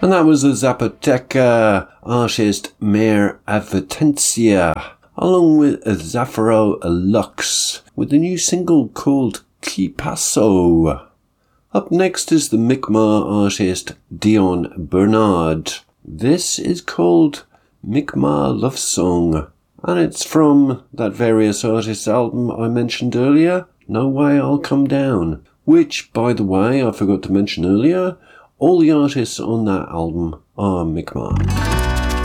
And that was the Zapoteca artist Mare Advertencia, along with Zafiro Lux, with a new single called Kipaso. Up next is the Mi'kmaq artist Dion Bernard. This is called Mi'kmaq Love Song, and it's from that Various Artists album I mentioned earlier, No Way I'll Come Down, which, by the way, I forgot to mention earlier, all the artists on that album are Mi'kmaq.